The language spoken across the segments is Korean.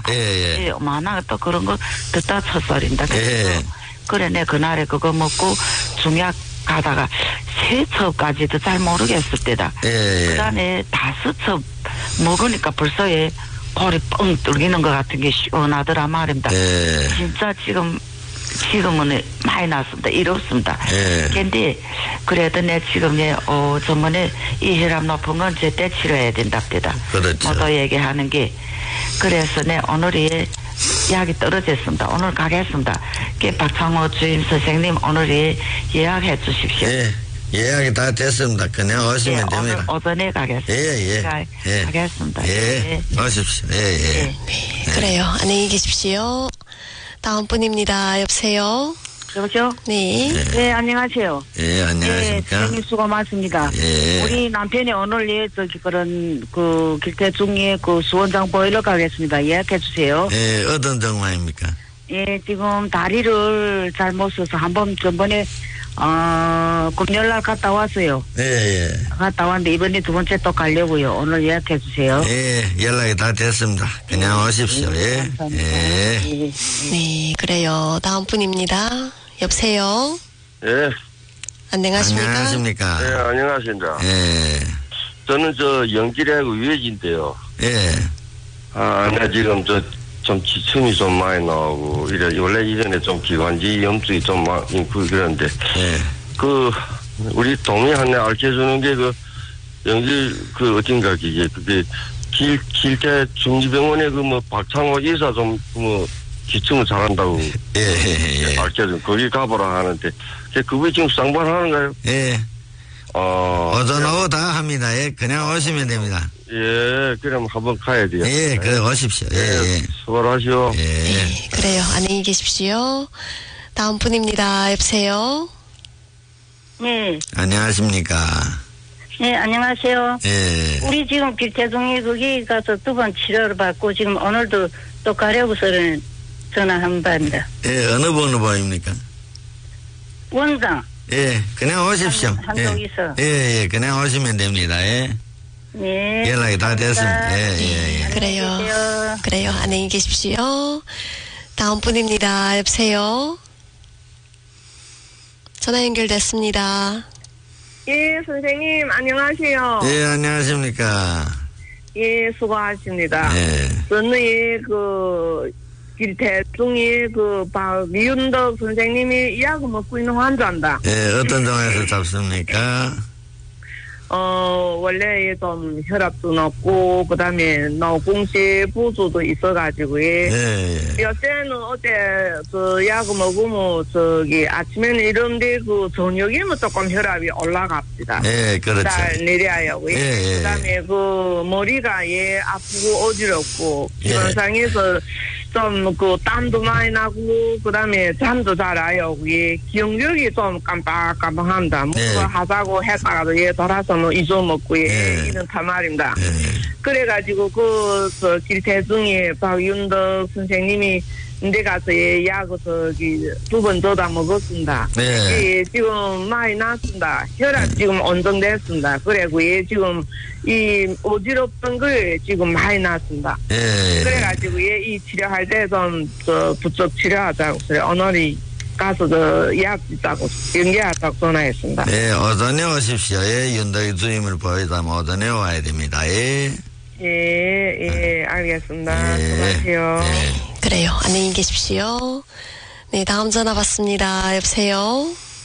예, 예. 만화가 또 그런 거 듣다 첫살인다. 예. 그래, 내 그날에 그거 먹고 중약 가다가 세 첩까지도 잘 모르겠을 때다. 예, 예. 그 다음에 5첩 먹으니까 벌써 골이 뻥 뚫리는 것 같은 게 시원하더라 말입니다. 예. 진짜 지금은 많이 났습니다. 이렇습니다. 예. 근데 그래도 내 지금 저번에 이 혈압 높은 건 제때 치료해야 된답니다. 그렇죠. 모두 얘기하는 게 그래서 내 오늘이 약이 떨어졌습니다. 오늘 가겠습니다. 박창호 주임 선생님 오늘 예약해 주십시오. 예. 예약이 다 됐습니다. 그냥 오시면 됩니다. 오늘 오전에 가겠습니다. 예, 예. 가겠습니다. 예. 오십시오. 예, 예. 네, 그래요. 안녕히 계십시오. 다음 분입니다. 여보세요? 여보세요? 네. 네, 안녕하세요. 예, 안녕하십니까? 선생님 수고 많습니다. 예. 우리 남편이 오늘 그런 길태중에 수원장 보일러 가겠습니다. 예약해 주세요. 예, 어떤 정황입니까? 예, 지금 다리를 잘못 써서 한번 전번에 금요일날 갔다 왔어요. 예, 예. 갔다 왔는데 이번에 두 번째 또 가려고요. 오늘 예약해 주세요. 예, 연락이 다 됐습니다. 그냥 오십시오. 예. 감사합니다. 예. 예. 네, 그래요. 다음 분입니다. 여보세요? 예, 안녕하십니까? 안녕하십니까? 예, 안녕하십니까. 예. 저는 영길하고 유해진인데요. 예. 나 지금 좀 지침이 좀 많이 나오고, 원래 이전에 좀 기관지 염증이 좀 많고 그런데, 예. 우리 동네 한테 알려주는 게 영길 어딘가 그게 길태 중지병원에 박창호 의사 기침을 잘한다고. 예. 알려준 거기 가보라 하는데, 그분이 지금 상반하는가요? 예. 오전 오후 다 합니다. 예. 그냥 오시면 됩니다. 예, 그럼 한번 가야 돼요. 예, 그래 오십시오. 예, 예. 수고하시오. 예. 네, 그래요. 안녕히 계십시오. 다음 분입니다. 여보세요? 네. 안녕하십니까? 네, 안녕하세요. 예. 우리 지금 길태중에 거기 가서 2번 치료를 받고 지금 오늘도 또 가려고서는 전화한 바입니다. 예, 어느 번호입니까? 원장. 예, 그냥 오십시오. 한쪽 있어. 예, 그냥 오시면 됩니다. 예. 네. 연락이 다 됐습니다. 예. 그래요. 안녕히 계십시오. 다음 분입니다. 여보세요? 전화 연결됐습니다. 예, 선생님, 안녕하세요. 예, 안녕하십니까? 예, 수고하십니다. 예. 저는 길태중에 박미윤덕 선생님이 약을 먹고 있는 환자입니다. 예, 어떤 정황에서 잡습니까? 원래 좀 혈압도 높고, 그 다음에 노공세 부조도 있어가지고, 예. 요새는 어제, 약을 먹으면, 아침에는 이런데, 저녁이면 조금 혈압이 올라갑니다. 예, 그렇죠. 잘 내려요. 예. 그 다음에 머리가 아프고 어지럽고, 기본상에서 좀 땀도 많이 나고, 그 다음에 잠도 잘 와요. 기억력이 좀 깜빡깜빡합니다. 뭔가 하자고 했다가도 돌아서 잊어먹고, 이런 말입니다. 그래가지고, 길태중에 박윤덕 선생님이 데 가서 약을 2번 더 다 먹었습니다. 네. 지금 많이 났습니다. 혈압 지금 온정됐습니다. 그래고 지금 어지럽던 걸 지금 많이 났습니다. 그래가지고 이 치료할 때 좀 부쩍 치료하자고 그래. 오늘이 가서 약 있다고 연계하자고 전화했습니다. 네, 오전에 오십시오. 예, 윤덕이 주임을 보이다면 오전에 와야 됩니다. 예. 예, 알겠습니다. 수고하세요. 그래요. 안녕히 계십시오. 네, 다음 전화 받습니다. 여보세요?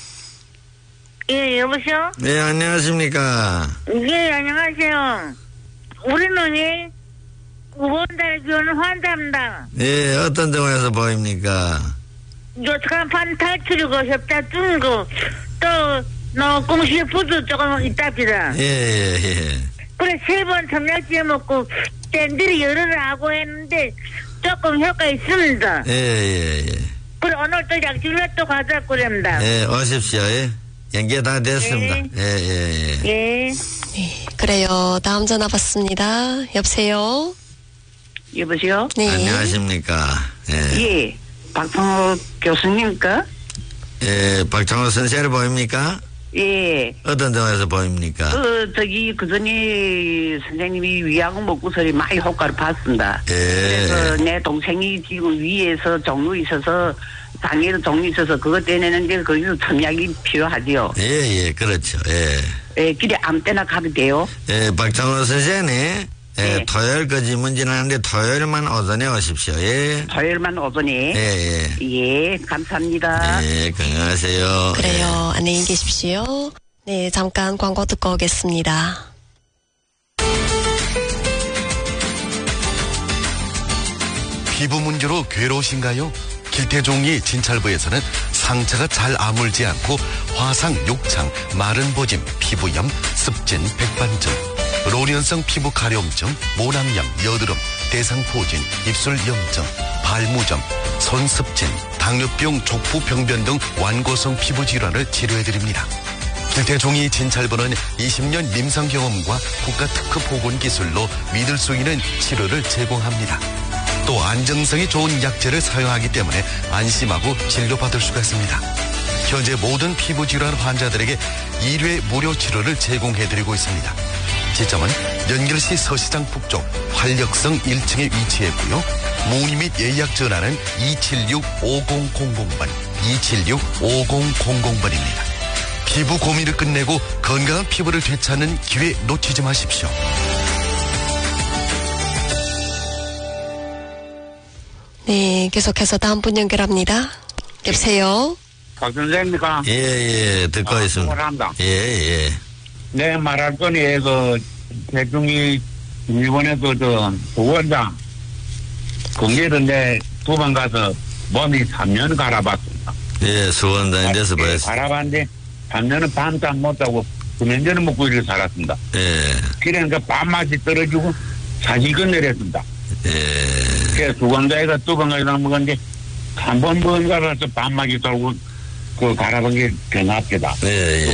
예, 여보세요? 네, 안녕하십니까? 예, 안녕하세요. 우리는 우원달교는 환자입니다. 예, 어떤 정황에서 보입니까? 요ცხ한 탈출이고 협자 중이고 또 공시 부도 조금 있답니다. 예. 그래 3번 점약제 먹고 밴들이 열을 하고 했는데 조금 효과 있습니다. 예. 그래 오늘 또 약질로 또 가자 그럽니다. 예, 오십시오. 예. 연계 다 됐습니다. 예. 네, 그래요. 다음 전화 받습니다. 여보세요? 여보세요? 네. 안녕하십니까? 예. 박창호 교수님까? 예, 박창호 선생님 보입니까? 예. 어떤 점에서 보입니까? 그전에 선생님이 위약을 먹고서 많이 효과를 봤습니다. 예. 그래서 내 동생이 지금 위에서 종류 있어서, 장애로 종류 있어서 그것 떼내는데 거기서 첨약이 필요하지요. 예, 그렇죠. 예. 예, 길에 아무 때나 가도 돼요. 예, 박창호 선생님. 예, 토요일까지 문제는 하는데 토요일만 오전에 오십시오. 예. 토요일만 오전에. 예, 감사합니다. 예, 건강하세요. 그래요. 안녕히 계십시오. 네, 잠깐 광고 듣고 오겠습니다. 피부 문제로 괴로우신가요? 길태종이 진찰부에서는 상처가 잘 아물지 않고 화상, 욕창, 마른 보짐, 피부염, 습진, 백반증, 로련성 피부 가려움증, 모낭염, 여드름, 대상포진, 입술 염증, 발무점, 손습진, 당뇨병, 족부 병변 등 완고성 피부 질환을 치료해드립니다. 길태종이 진찰부는 20년 임상 경험과 국가 특허 보건 기술로 믿을 수 있는 치료를 제공합니다. 또 안정성이 좋은 약재를 사용하기 때문에 안심하고 진료받을 수가 있습니다. 현재 모든 피부 질환 환자들에게 1회 무료 치료를 제공해드리고 있습니다. 지점은 연결시 서시장 북쪽 활력성 1층에 위치했고요. 문의 및 예약 전화는 276-5000번, 276-5000번입니다. 피부 고민을 끝내고 건강한 피부를 되찾는 기회 놓치지 마십시오. 네, 계속해서 다음 분 연결합니다. 여보세요? 박 선생입니까? 예, 듣고 있습니다. 감사합니다. 예. 내 말할 거니, 대중이 일본에서 부원장, 거기를 내 2번 가서 몸이 3년 갈아봤습니다. 예, 수원장에 대해서 봤습니다. 갈아봤는데, 3년은 밤잠 못 자고, 금연전을 먹고 이렇게 살았습니다. 예. 그러니까 밥맛이 떨어지고, 사직은 내렸습니다. 예. 그래서 수건자에가 2번 가서 먹었는데, 3번 가서 밥맛이 돌고, 그 갈아본 게 더 낫겠다. 예.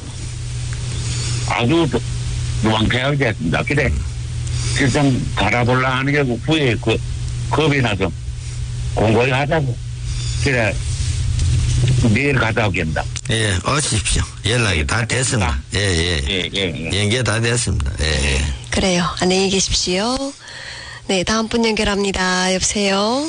아주 노황쾌하게 됐습니다. 그래, 좀 갈아볼라 하는 게 후에 겁이 나서 공부를 하자고. 그래, 내일 갔다 오겠습니다. 예, 오십시오. 연락이 다 됐습니다. 예. 연계 다 됐습니다. 예. 그래요. 안녕히 계십시오. 네, 다음 분 연결합니다. 여보세요?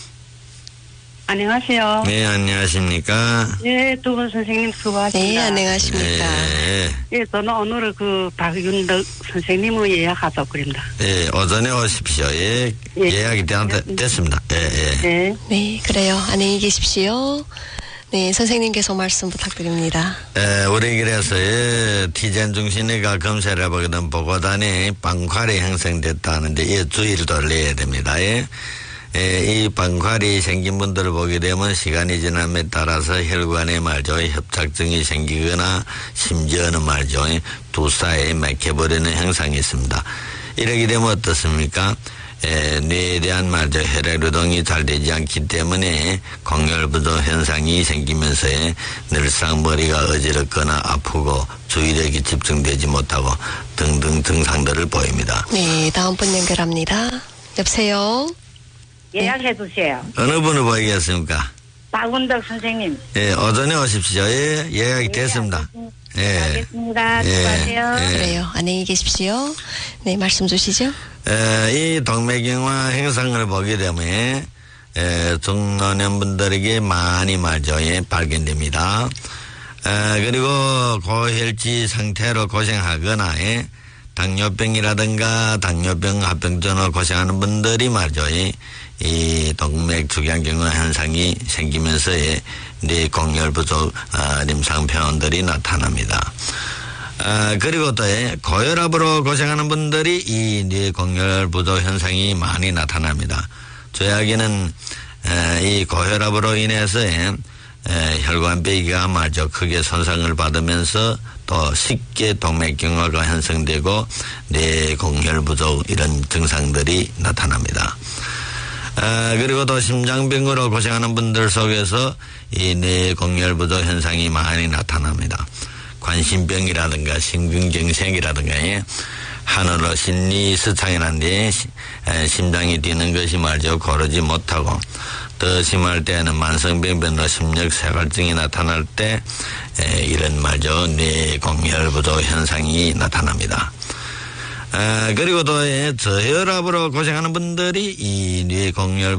안녕하세요. 네, 안녕하십니까? 네, 2분 선생님 수고하십니다. 네, 안녕하십니까? 예, 저는 오늘 박윤덕 선생님을 예약하자고 그럽니다. 예, 오전에 오십시오. 예, 예약이 됐습니다. 예. 네, 그래요. 안녕히 계십시오. 네, 선생님 계속 말씀 부탁드립니다. 우리 그래서 티젠 중심의가 검사를 해보거든 보고단에 빵활이 형성됐다 하는데 이 주의를 돌려야 됩니다. 이 빵활이 생긴 분들을 보게 되면 시간이 지남에 따라서 혈관에 말죠 협착증이 생기거나 심지어는 말죠 두사에 막혀버리는 현상이 있습니다. 이러게 되면 어떻습니까? 뇌에 대한 말죠 혈액류동이 잘 되지 않기 때문에 광열부조 현상이 생기면서 늘상 머리가 어지럽거나 아프고 주의력이 집중되지 못하고 등등 증상들을 보입니다. 네, 다음 분 연결합니다. 여보세요? 예약해 주세요. 어느 분을 보이겠습니까? 박은덕 선생님. 예, 오전에 오십시오. 예, 예약이 됐습니다. 알겠습니다. 수고하세요. 그래요. 안녕히 계십시오. 네, 말씀 주시죠. 이 동맥경화 현상을 보게 되면 중노년분들에게 많이 말죠 발견됩니다. 그리고 고혈지 상태로 고생하거나 당뇨병이라든가 당뇨병 합병증으로 고생하는 분들이 말죠 이 동맥 축양경화 현상이 생기면서 뇌 공열 부족 임상 표현들이 나타납니다. 그리고 또 고혈압으로 고생하는 분들이 이 뇌 공열 부족 현상이 많이 나타납니다. 저에게는 이 고혈압으로 인해서 혈관배기가 말죠 크게 손상을 받으면서 또 쉽게 동맥경화가 형성되고 뇌 공열 부족 이런 증상들이 나타납니다. 그리고 또 심장병으로 고생하는 분들 속에서 이 뇌 공열 부족 현상이 많이 나타납니다. 관심병이라든가 심근경색이라든가 하늘로 심리失常이라는데 심장이 뛰는 것이 말이죠. 고르지 못하고 더 심할 때는 만성병변으로 심력쇠갈증이 나타날 때 이런 말이죠. 뇌공혈부족 현상이 나타납니다. 그리고 또 저혈압으로 고생하는 분들이 이 뇌공혈